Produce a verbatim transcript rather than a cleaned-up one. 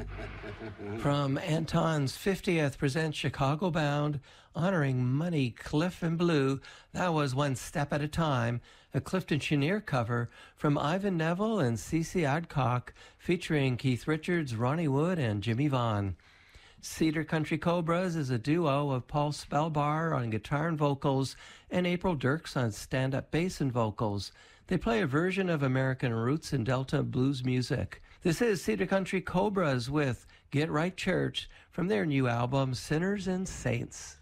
From Anton's fiftieth presents Chicago Bound, honoring Money, Cliff and Blue. That was One Step at a Time, a Clifton Chenier cover from Ivan Neville and Cece Adcock, featuring Keith Richards, Ronnie Wood, and Jimmy Vaughn. Cedar Country Cobras is a duo of Paul Spellbar on guitar and vocals and April Dirks on stand-up bass and vocals. They play a version of American roots and Delta blues music. This is Cedar Country Cobras with Get Right Church from their new album, Sinners and Saints.